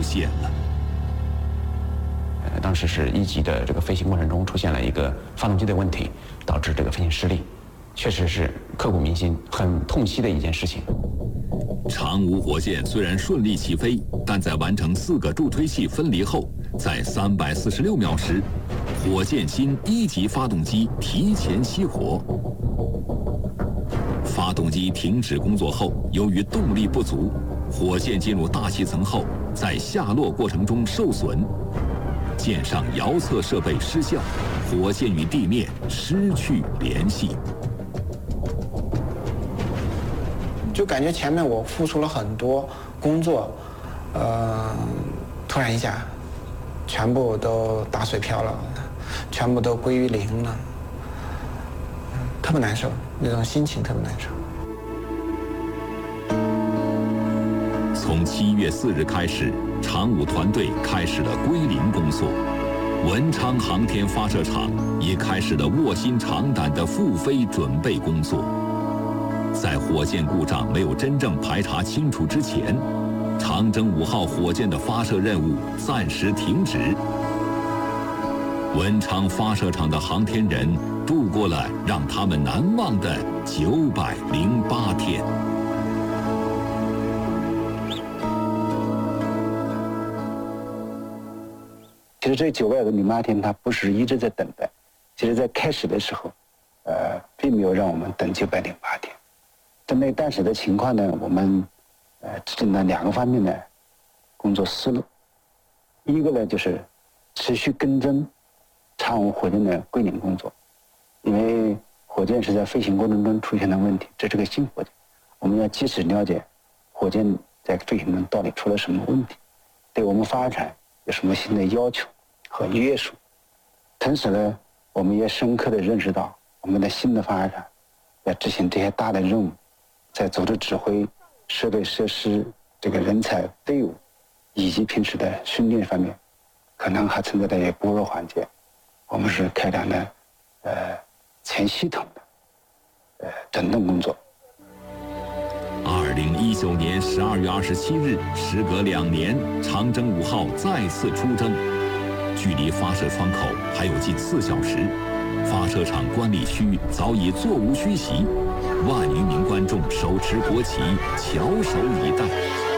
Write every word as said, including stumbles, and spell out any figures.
现了。 呃，当时是一级的这个飞行过程中出现了一个发动机的问题，导致这个飞行失利，确实是刻骨铭心、很痛惜的一件事情。 长吴火箭虽然顺利起飞，但在完成四个助推器分离后，在三百四十六秒时，火箭芯一级发动机提前熄火。发动机停止工作后，由于动力不足，火箭进入大气层后，在下落过程中受损，舰上遥测设备失效，火箭与地面失去联系。 就感觉前面我付出了很多工作，呃，突然一下，全部都打水漂了，全部都归于零了，特别难受，那种心情特别难受。 从七月四日开始，长五团队开始了归零工作，文昌航天发射场也开始了卧薪尝胆的复飞准备工作。在火箭故障没有真正排查清楚之前，长征五号火箭的发射任务暂时停止。文昌发射场的航天人度过了让他们难忘的九百零八天。 其实这九百零八天，它不是一直在等待，其实在开始的时候，呃，并没有让我们等九百零八天。针对当时的情况呢，我们呃制定了两个方面的工作思路。一个呢就是持续跟踪长五火箭的归零工作，因为火箭是在飞行过程中出现了问题，这是个新火箭，我们要及时了解火箭在飞行中到底出了什么问题，对我们发展有什么新的要求和约束。同时呢，我们也深刻地认识到我们的新的发展要执行这些大的任务，在组织指挥、设备设施、这个人才队伍以及平时的训练方面，可能还存在的一些薄弱环节。我们是开展了呃全系统的呃整顿工作。 二零一九年十二月二十七日，时隔两年，长征五号再次出征，距离发射窗口还有近四小时，发射场观礼区早已座无虚席，万余名观众手持国旗，翘首以待。